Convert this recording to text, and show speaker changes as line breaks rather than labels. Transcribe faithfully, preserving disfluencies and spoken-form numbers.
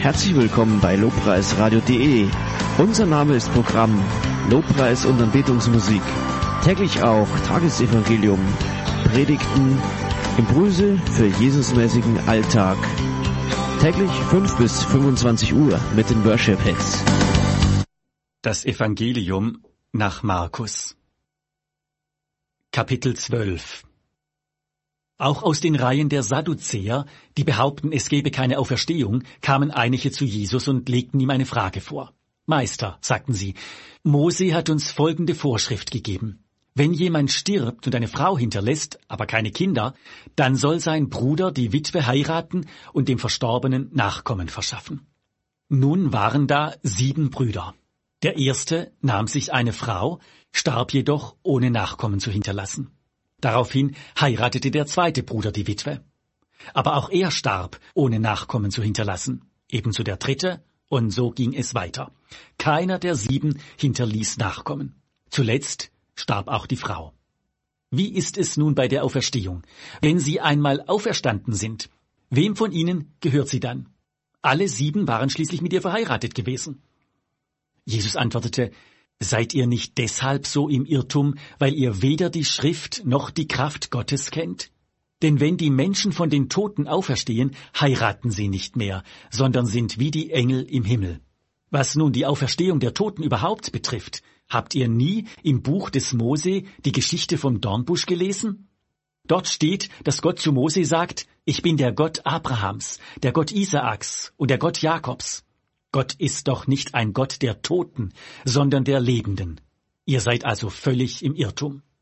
Herzlich willkommen bei lobpreisradio punkt de. Unser Name ist Programm Lobpreis und Anbetungsmusik. Täglich auch Tagesevangelium, Predigten, Impulse für Jesusmäßigen Alltag. Täglich fünf bis fünfundzwanzig Uhr mit den Worship Hits.
Das Evangelium nach Markus. Kapitel zwölf. Auch aus den Reihen der Sadduzäer, die behaupten, es gebe keine Auferstehung, kamen einige zu Jesus und legten ihm eine Frage vor. Meister, sagten sie, Mose hat uns folgende Vorschrift gegeben. Wenn jemand stirbt und eine Frau hinterlässt, aber keine Kinder, dann soll sein Bruder die Witwe heiraten und dem Verstorbenen Nachkommen verschaffen. Nun waren da sieben Brüder. Der erste nahm sich eine Frau, starb jedoch, ohne Nachkommen zu hinterlassen. Daraufhin heiratete der zweite Bruder die Witwe. Aber auch er starb, ohne Nachkommen zu hinterlassen. Ebenso der dritte, und so ging es weiter. Keiner der sieben hinterließ Nachkommen. Zuletzt starb auch die Frau. Wie ist es nun bei der Auferstehung? Wenn sie einmal auferstanden sind, wem von ihnen gehört sie dann? Alle sieben waren schließlich mit ihr verheiratet gewesen. Jesus antwortete, seid ihr nicht deshalb so im Irrtum, weil ihr weder die Schrift noch die Kraft Gottes kennt? Denn wenn die Menschen von den Toten auferstehen, heiraten sie nicht mehr, sondern sind wie die Engel im Himmel. Was nun die Auferstehung der Toten überhaupt betrifft, habt ihr nie im Buch des Mose die Geschichte vom Dornbusch gelesen? Dort steht, dass Gott zu Mose sagt, ich bin der Gott Abrahams, der Gott Isaaks und der Gott Jakobs. Gott ist doch nicht ein Gott der Toten, sondern der Lebenden. Ihr seid also völlig im Irrtum.